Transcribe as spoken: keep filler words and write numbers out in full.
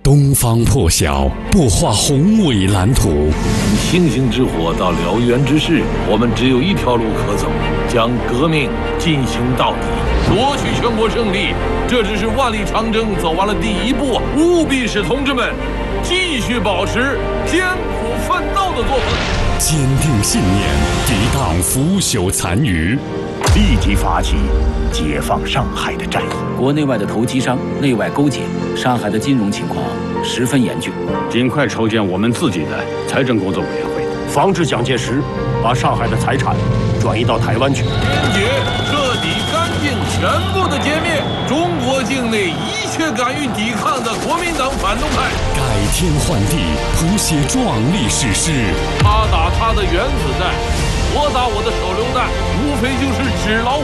东方破晓，不画宏伟蓝图。 从星星之火到燎原之势，我们只有一条路可走，将革命进行到底，夺取全国胜利。这只是万里长征走完了第一步，务必使同志们继续保持艰苦奋斗的作风， 坚定信念，抵挡腐朽残余， 立即发起解放上海的战役。 国内外的投机商内外勾结，上海的金融情况十分严峻， 尽快筹建我们自己的财政工作委员会， 防止蒋介石把上海的财产转移到台湾去。 坚决、彻底、干净、全部的歼灭中国境内一切敢于抵抗的国民党反动派， 改天换地，谱写壮丽史诗。 他打他的原子弹，我打我的手榴弹，无非就是纸老虎